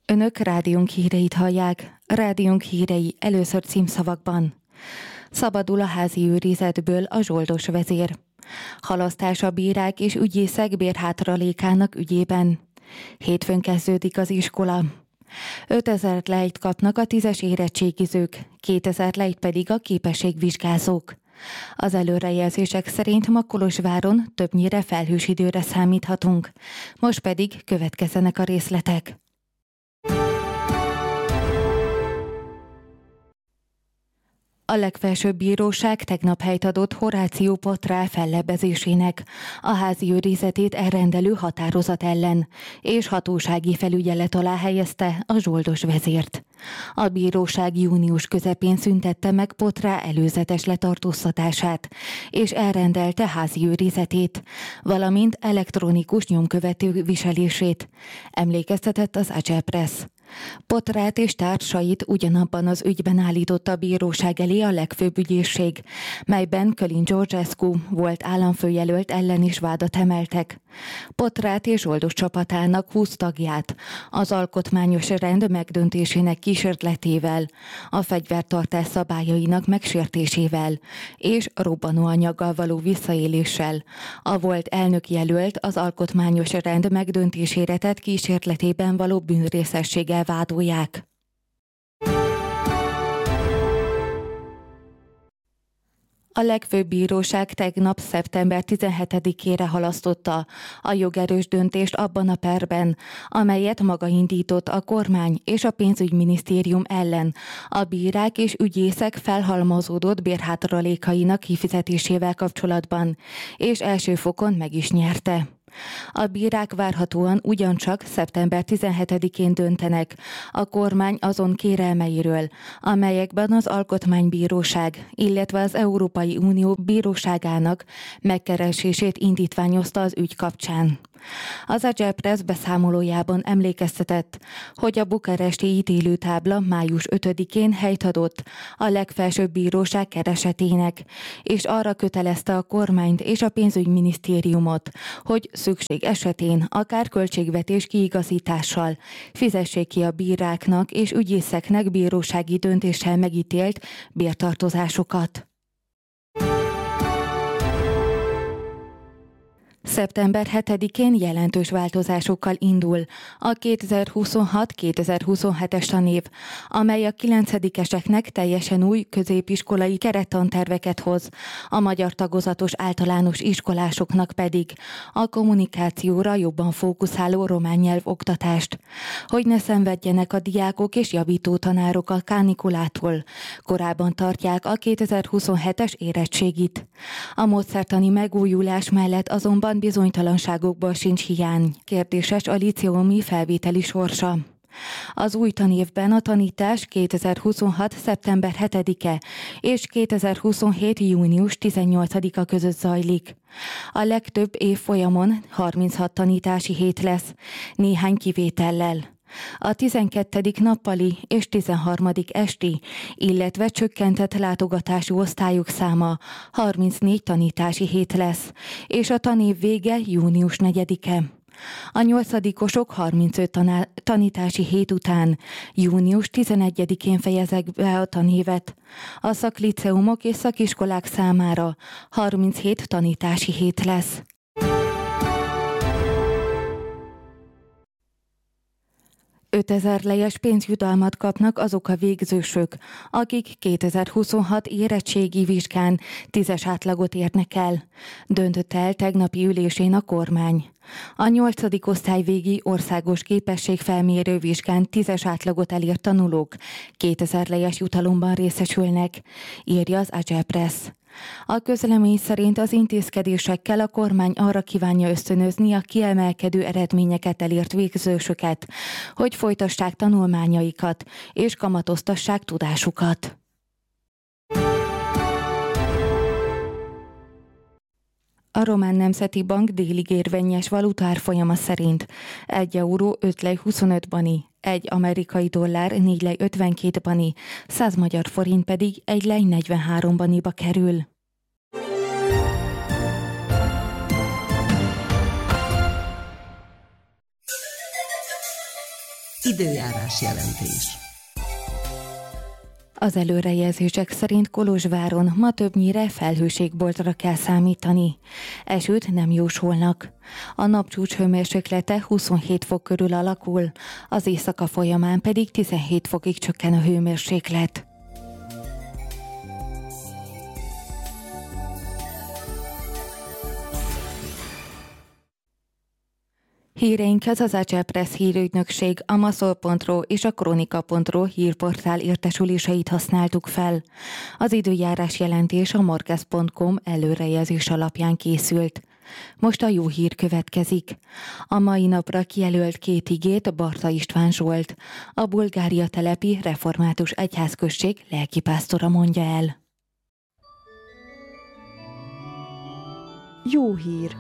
Önök rádiónk híreit hallják. Rádiónk hírei először címszavakban. Szabadul a házi őrizetből a zsoldos vezér. Halasztás a bírák és ügyészek bérhátralékának ügyében. Hétfőn kezdődik az iskola. 5000 lejt kapnak a 10-es érettségizők, 2000 lejt pedig a képességvizsgázók. Az előrejelzések szerint ma Kolozsváron többnyire felhős időre számíthatunk. Most pedig következzenek a részletek. A legfelsőbb bíróság tegnap helyt adott Horácio Potrá fellebbezésének, a házi őrizetét elrendelő határozat ellen, és hatósági felügyelet alá helyezte a zsoldos vezért. A bíróság június közepén szüntette meg Potrá előzetes letartóztatását, és elrendelte házi őrizetét, valamint elektronikus nyomkövető viselését, emlékeztetett az Agyelpress. Potrát és társait ugyanabban az ügyben állította a bíróság elé a legfőbb ügyészség, melyben Călin Georgescu volt államfőjelölt ellen is vádat emeltek. Potrát és zsoldos csapatának 20 tagját az alkotmányos rend megdöntésének kísérletével, a fegyvertartás szabályainak megsértésével és robbanóanyaggal való visszaéléssel, a volt elnökjelölt az alkotmányos rend megdöntésére tett kísérletében való bűnrészességgel vádolják. A legfőbb bíróság tegnap szeptember 17-ére halasztotta a jogerős döntést abban a perben, amelyet maga indított a kormány és a pénzügyminisztérium ellen a bírák és ügyészek felhalmozódott bérhátralékainak kifizetésével kapcsolatban, és első fokon meg is nyerte. A bírák várhatóan ugyancsak szeptember 17-én döntenek a kormány azon kérelmeiről, amelyekben az Alkotmánybíróság, illetve az Európai Unió Bíróságának megkeresését indítványozta az ügy kapcsán. Az Agyelpress beszámolójában emlékeztetett, hogy a bukaresti ítélőtábla május 5-én helyt adott a legfelsőbb bíróság keresetének, és arra kötelezte a kormányt és a pénzügyminisztériumot, hogy szükség esetén akár költségvetés kiigazítással fizessék ki a bíráknak és ügyészeknek bírósági döntéssel megítélt bértartozásokat. Szeptember 7-én jelentős változásokkal indul a 2026-2027-es tanév, amely a 9-eseknek teljesen új középiskolai kerettanterveket hoz, a magyar tagozatos általános iskolásoknak pedig a kommunikációra jobban fókuszáló román nyelv oktatást. Hogy ne szenvedjenek a diákok és javító tanárok a kánikulától, korábban tartják a 2027-es érettségit. A módszertani megújulás mellett azonban bizonytalanságokból sincs hiány. Kérdéses a líceumi felvételi sorsa. Az új tanévben a tanítás 2026. szeptember 7-e és 2027. június 18-a között zajlik. A legtöbb évfolyamon 36 tanítási hét lesz, néhány kivétellel. A 12. nappali és 13. esti, illetve csökkentett látogatású osztályok száma 34 tanítási hét lesz, és a tanév vége június 4-e. A 8-osok 35 tanítási hét után június 11-én fejezek be a tanévet. A szakliceumok és szakiskolák számára 37 tanítási hét lesz. $5000 lejes pénzjutalmat kapnak azok a végzősök, akik 2026 érettségi vizsgán 10-es átlagot érnek el, döntött el tegnapi ülésén a kormány. A 8. osztályvégi országos képességfelmérő vizsgán 10-es átlagot elért tanulók 2000 lejes jutalomban részesülnek, írja az Agyelpress. A közlemény szerint az intézkedésekkel a kormány arra kívánja ösztönözni a kiemelkedő eredményeket elért végzősöket, hogy folytassák tanulmányaikat és kamatoztassák tudásukat. A Román Nemzeti Bank délig érvényes valutárfolyama szerint 1 euró 5 lej 25 bani, 1 amerikai dollár 4 lej 52 bani, 100 magyar forint pedig 1 lej 43 baniba kerül. Időjárás jelentés. Az előrejelzések szerint Kolozsváron ma többnyire felhőségboltra kell számítani. Esőt nem jósolnak. A napcsúcs hőmérséklete 27 fok körül alakul, az éjszaka folyamán pedig 17 fokig csökken a hőmérséklet. Híreinket az Agile Press hírügynökség, a maszol.ro és a kronika.ro hírportál értesüléseit használtuk fel. Az időjárás jelentés a morkez.com előrejelzés alapján készült. Most a jó hír következik. A mai napra kijelölt 2 igét Barta István Zsolt, a Bulgária telepi református egyházközség lelkipásztora mondja el. Jó hír!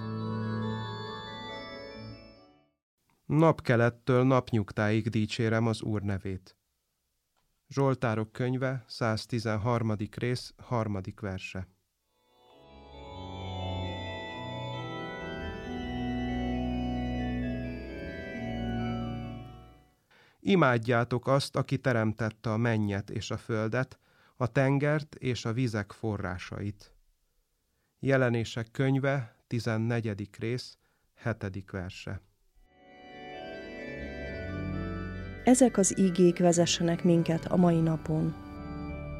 Napkelettől napnyugtáig dicsérem az Úr nevét. Zsoltárok könyve, 113. rész, 3. verse. Imádjátok azt, aki teremtette a mennyet és a földet, a tengert és a vizek forrásait. Jelenések könyve, 14. rész, 7. verse. Ezek az ígék vezessenek minket a mai napon.